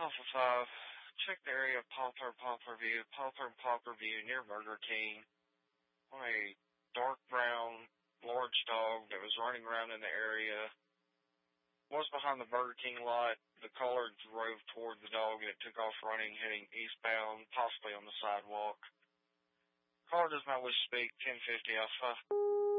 Alpha 5, check the area of Poplar and Poplar View near Burger King. On a dark brown, large dog that was running around in the area. Was behind the Burger King lot. The caller drove toward the dog and it took off running, heading eastbound, possibly on the sidewalk. Caller does not wish to speak. 1050 Alpha.